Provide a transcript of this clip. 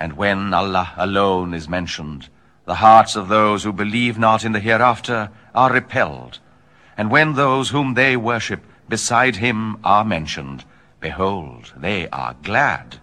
And when Allah alone is mentioned, the hearts of those who believe not in the hereafter are repelled. And when those whom they worship beside him are mentioned, behold, they are glad.